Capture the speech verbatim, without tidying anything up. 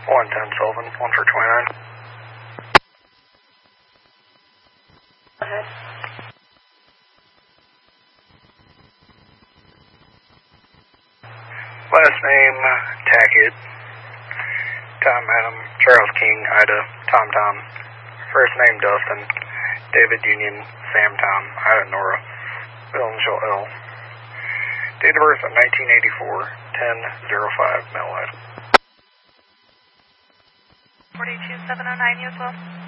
one ten Sullivan, one for twenty-nine. Go ahead. Last name, Tackett. Tom Adam, Charles King, Ida, Tom Tom. First name, Dustin. David Union, Sam Tom, Ida Nora, Bill Michelle L. Date of birth of nineteen eighty-four, ten oh five, Melwood. forty-two seven oh nine, you as well.